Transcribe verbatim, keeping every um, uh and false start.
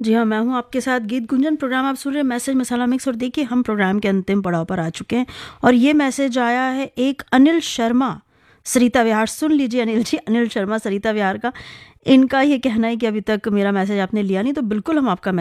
जी हाँ, मैं हूँ आपके साथ गीत गुंजन। प्रोग्राम आप सुन रहे हैं मैसेज मसाला मिक्स, और देखिए हम प्रोग्राम के अंतिम पड़ाव पर आ चुके हैं और ये मैसेज आया है एक अनिल शर्मा सरिता विहार। सुन लीजिए अनिल जी, अनिल शर्मा सरिता विहार का। इनका ये कहना है कि अभी तक मेरा मैसेज आपने लिया नहीं, तो बिल्कुल हम आपका